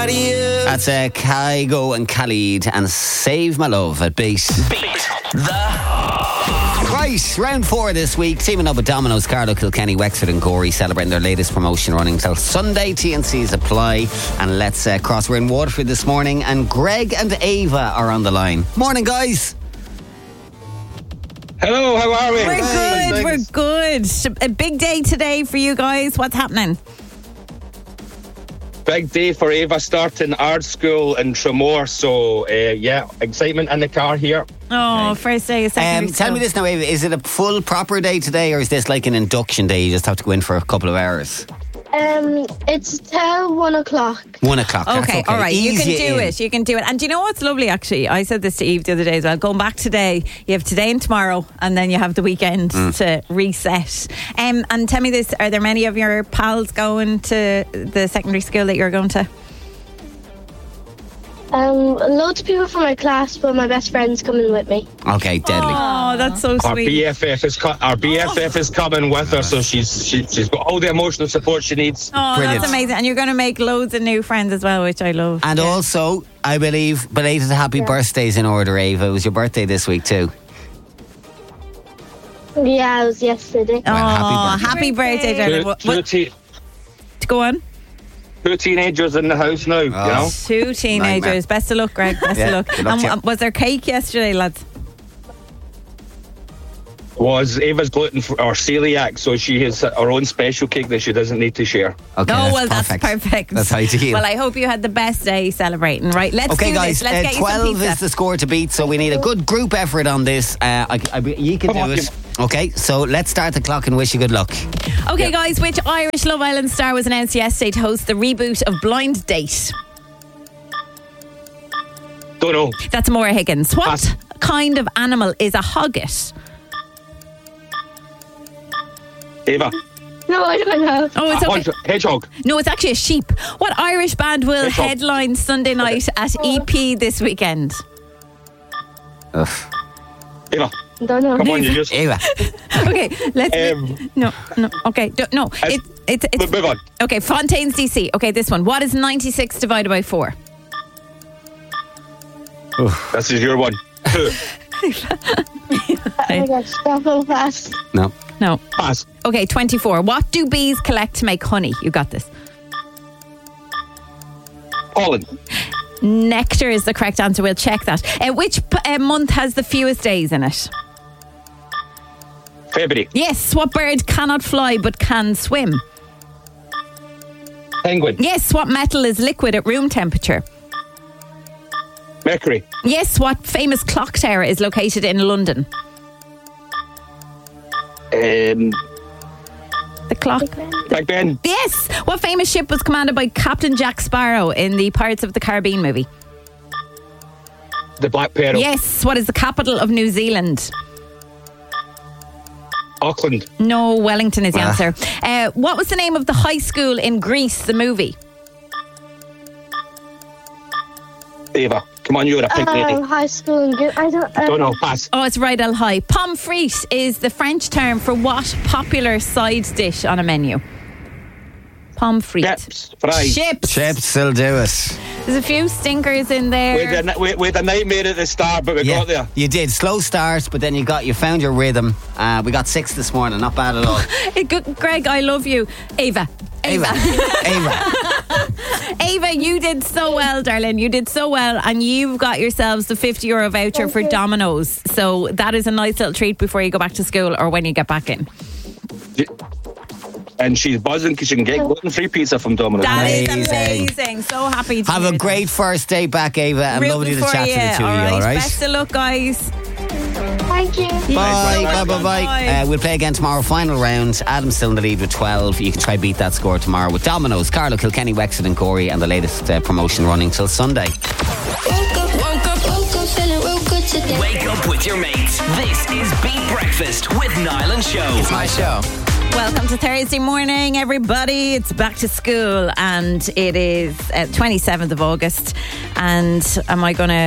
about you. That's Kygo and Khalid and Save My Love at Beat. Right, round 4 this week. Teaming up with Domino's, Carlow, Kilkenny, Wexford and Gorey celebrating their latest promotion running till Sunday. TNCs apply. And let's cross. We're in Waterford this morning and Greg and Ava are on the line. Morning, guys. Hello, how are we? We're good. A big day today for you guys. What's happening? Big day for Ava starting art school in Tramore. So, excitement in the car here. Oh, first day of secondary school. Tell me this now, Ava. Is it a full proper day today or is this like an induction day? You just have to go in for a couple of hours? It's till 1 o'clock. 1 o'clock. Okay, all right. You can do in. it. You can do it. And do you know what's lovely, actually? I said this to Eve the other day as well. Going back today, you have today and tomorrow, and then you have the weekend to reset. And tell me this, are there many of your pals going to the secondary school that you're going to? Loads of people from my class, but my best friend's coming with me. Okay, deadly. Oh, that's so Our sweet. BFF is coming with her, so she's got all the emotional support she needs. Oh, Brilliant. that's amazing. And you're going to make loads of new friends as well, which I love. And also, I believe, belated happy birthdays in order, Ava. It was your birthday this week too. Yeah, it was yesterday. Oh, happy birthday, darling. Go on. 2 teenagers in the house now, you know? 2 teenagers. Nightmare. Best of luck, Greg. Best of luck. good luck to you. And was there cake yesterday, lads? Was Ava's gluten or celiac, so she has her own special cake that she doesn't need to share. Okay, That's perfect. That's ideal. Well, I hope you had the best day celebrating, right? Let's Okay, do guys, this. Let's get you some 12 pizza. is the score to beat, so we need a good group effort on this. You can do it. Okay, so let's start the clock and wish you good luck. Okay, guys, which Irish Love Island star was announced yesterday to host the reboot of Blind Date? Don't know. That's Maura Higgins. What Pass. kind of animal is a hogget? Ava. No, I don't know. Oh, it's okay. Hedgehog. No, it's actually a sheep. What Irish band will Hedgehog. headline Sunday night at EP this weekend? Ugh. Ava. Don't know. Come on, you just... Ava. Okay, let's... No. Okay, no. It's Move on. Okay, Fontaine's DC. Okay, this one. What is 96 divided by 4? This is your one. I got stuff on fast. No. No. Pass. Okay, 24. What do bees collect to make honey? You got this. Pollen. Nectar is the correct answer. We'll check that. Which month has the fewest days in it? February. Yes. What bird cannot fly but can swim? Penguin. Yes. What metal is liquid at room temperature? Mercury. Yes. What famous clock tower is located in London? The clock. Big Ben. Yes. What famous ship was commanded by Captain Jack Sparrow in the Pirates of the Caribbean movie? The Black Pearl. Yes. What is the capital of New Zealand? Auckland. No, Wellington is the answer. What was the name of the high school in Greece, the movie? Ava. Come on, you're a pink lady. High school. I Don't know. Pass. Oh, it's Rydell High. Pomme frite is the French term for what popular side dish on a menu? Pomme frite. Chips. Fries. Chips. Will do it. There's a few stinkers in there. We had a nightmare at the start, but we got there. You did. Slow start, but then you found your rhythm. We got 6 this morning. Not bad at all. Greg, I love you. Ava. Ava. Ava, you did so well, darling. You did so well, and you've got yourselves the €50 voucher for Domino's. So that is a nice little treat before you go back to school or when you get back in. And she's buzzing because she can get gluten-free pizza from Domino's. That is amazing. So happy to Have hear a great first day back, Ava, and Rooting lovely to for chat to the two of you, all right? Best of luck, guys. Thank you. Bye. We'll play again tomorrow, final round. Adam's still in the lead with 12. You can try beat that score tomorrow with Domino's, Carlow, Kilkenny, Wexford and Gorey, and the latest promotion running till Sunday. Woke up, feeling real good today. Wake up with your mates. This is Beat Breakfast with Niall and Show. It's my show. Welcome to Thursday morning, everybody. It's back to school and it is 27th of August. And am I going to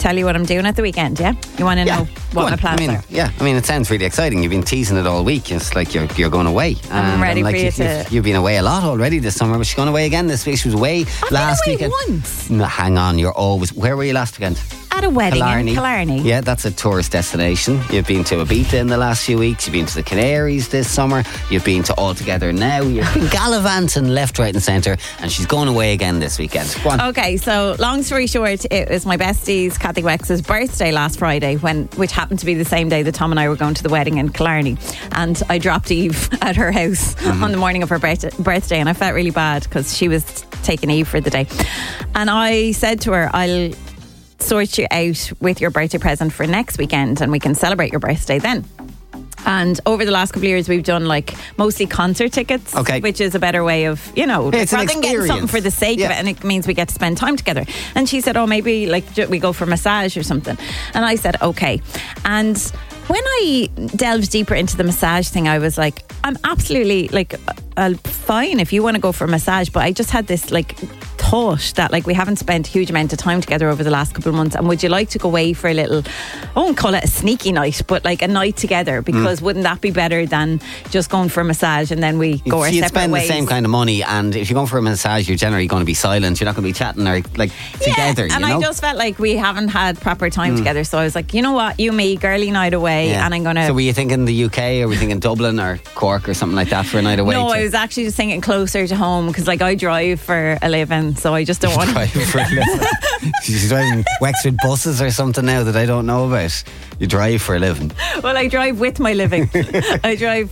tell you what I'm doing at the weekend, yeah? You want to know what my plans are? Yeah, I mean, it sounds really exciting. You've been teasing it all week. It's like you're going away. I'm ready for you to... You've been away a lot already this summer, but she's going away again this week. She was away last weekend. Once. No, hang on, you're always... Where were you last weekend? At a wedding in Killarney. Yeah, that's a tourist destination. You've been to Ibiza in the last few weeks. You've been to the Canaries this summer. You've been to All Together Now. You've been gallivanting left, right and centre, and she's going away again this weekend. Go on. Okay, so long story short, it was my bestie's Kathy Wex's birthday last Friday, which happened to be the same day that Tom and I were going to the wedding in Killarney, and I dropped Eve at her house on the morning of her birthday, and I felt really bad because she was taking Eve for the day, and I said to her, I'll sort you out with your birthday present for next weekend and we can celebrate your birthday then. And over the last couple of years, we've done like mostly concert tickets, which is a better way of, rather than getting something for the sake of it, and it means we get to spend time together. And she said, oh, maybe like we go for a massage or something. And I said, okay. And when I delved deeper into the massage thing, I was like, I'm absolutely like, fine if you want to go for a massage, but I just had this like thought that like we haven't spent a huge amount of time together over the last couple of months, and would you like to go away for a little, I won't call it a sneaky night, but like a night together, because wouldn't that be better than just going for a massage and then we go our separate ways? You'd spend the same kind of money, and if you're going for a massage, you're generally going to be silent. You're not going to be chatting or like together. And I just felt like we haven't had proper time together, so I was like, you know what, you and me, girly night away, and I'm gonna... So were you thinking the UK, or were you thinking Dublin or Cork or something like that for a night away? No, I was actually just thinking closer to home, because like I drive for a living, so I just don't want to drive for a living. She's driving Wexford buses or something now that I don't know about. You drive for a living. Well, I drive with my living. I drive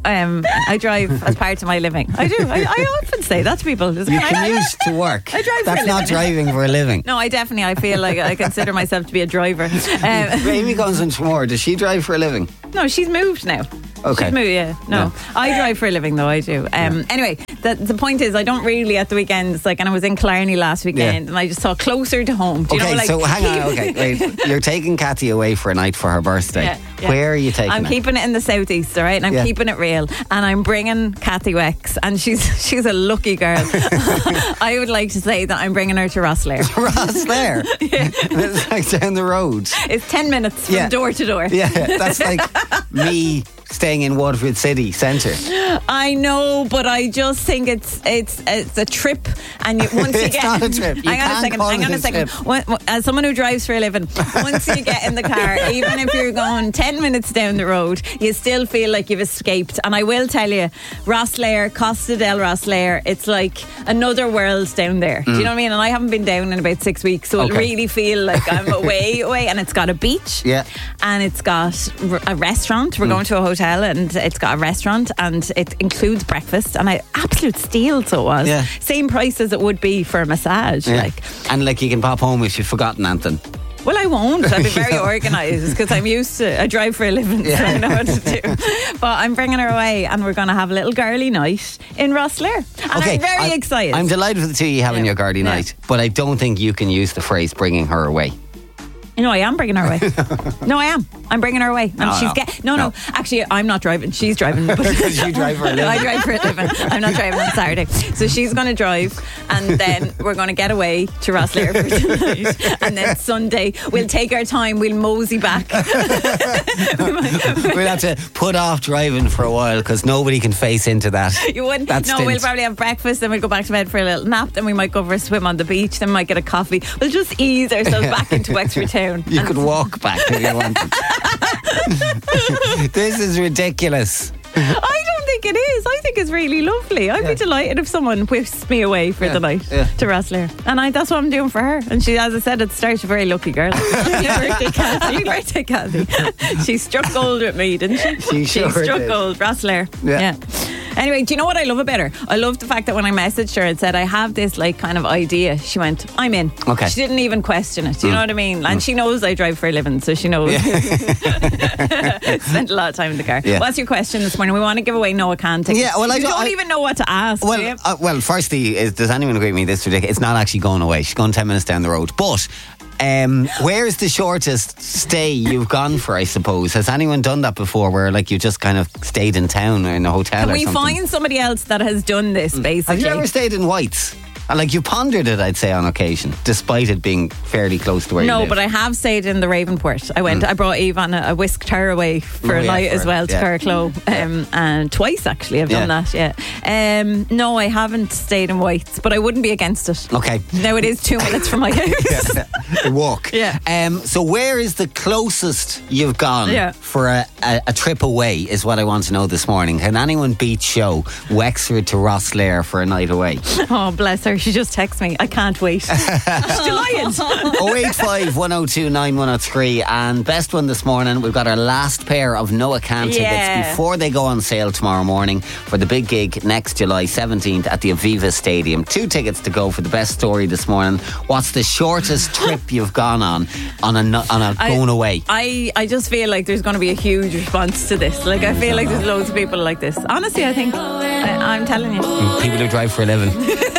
as part of my living. I do. I often say that to people. You commute to work. I drive. That's not driving for a living. No, I feel like I consider myself to be a driver. Amy goes on Tramore. Does she drive for a living? No, she's moved now. Okay. She's moved, yeah. No. I drive for a living though, I do. Anyway, the point is I don't really at the weekends, like, and I was in Killarney last weekend and I just saw closer to home. Do you know, like, so hang on, wait. You're taking Kathy away for a night for her birthday. Yeah. Where are you taking her? I'm keeping it in the southeast, all right? And I'm keeping it real. And I'm bringing Kathy Wex, and she's a lucky girl. I would like to say that I'm bringing her to Rosslare. Rosslare? Yeah. It's like down the road. It's 10 minutes from door to door. Yeah, that's like me staying in Waterford City Centre. I know, but I just think it's a trip, and once you it's get... not a trip. Hang on a second. As someone who drives for a living, once you get in the car, even if you're going 10 minutes down the road, you still feel like you've escaped. And I will tell you, Rosslare, Costa del Rosslare, it's like another world down there. Do you know what I mean? And I haven't been down in about 6 weeks, so it really feel like I'm away. And it's got a beach, and it's got a restaurant. We're going to a hotel, and it's got a restaurant, and it includes breakfast, and absolute steal, so it was. Yeah. Same price as it would be for a massage. And you can pop home if you've forgotten anything. Well, I won't. I'll be very organised because I'm used to... I drive for a living, so I know what to do. But I'm bringing her away, and we're going to have a little girly night in Rosslare. And I'm very excited. I'm delighted for the two of you having your girly night, but I don't think you can use the phrase bringing her away. No, I am bringing her away. No, I am. I'm bringing her away. And no. Actually, I'm not driving. She's driving. Because you drive for a living. I drive for a living. I'm not driving on Saturday. So she's going to drive, and then we're going to get away to Rosslare for tonight. And then Sunday, we'll take our time. We'll mosey back. We'll have to put off driving for a while because nobody can face into that. You wouldn't? No, we'll probably have breakfast, then we'll go back to bed for a little nap, then we might go for a swim on the beach, then we might get a coffee. We'll just ease ourselves back into Wexford Town. You could walk back if you wanted. This is ridiculous. I don't think it is. I think it's really lovely. I'd be delighted if someone whiffs me away for the night to Rosslare. And that's what I'm doing for her. And she, as I said at the start, she's a very lucky girl. Happy birthday, Kathy. She struck gold with me, didn't she? She struck gold. Rosslare. Yeah. Anyway, do you know what I love about her? I love the fact that when I messaged her and said, I have this like kind of idea, she went, I'm in. Okay. She didn't even question it. Do you know what I mean? And she knows I drive for a living, so she knows. Spent a lot of time in the car. Yeah. What's your question this morning? We want to give away Noah Khan tickets. Yeah, well, I don't even know what to ask. Well, firstly, does anyone agree with me? This is ridiculous. It's not actually going away. She's going 10 minutes down the road. But where's the shortest stay you've gone for, I suppose? Has anyone done that before where like you just kind of stayed in town or in a hotel or something? Can we find somebody else that has done this, basically? Have you ever stayed in White's? And like, you pondered it, I'd say, on occasion, despite it being fairly close to where you No, live. but I have stayed in the Ravenport. I brought Eve on a whisked her away for a night as well to Carrickloe. And twice, actually, I've done that, no, I haven't stayed in Whites, but I wouldn't be against it. Okay. Now it is 2 minutes from my house. A walk. Yeah. So where is the closest you've gone for a trip away is what I want to know this morning. Can anyone beat show Wexford to Rosslare for a night away? Oh, bless her. She just texts me. I can't wait. She's delighted. 085 102 9103. And best one this morning, we've got our last pair of Noah Can tickets before they go on sale tomorrow morning for the big gig next July 17th at the Aviva Stadium. 2 tickets to go for the best story this morning. What's the shortest trip you've gone on a going away? I just feel like there's going to be a huge response to this. Like, I feel like there's loads of people like this. Honestly, I think I'm telling you. People who drive for a living.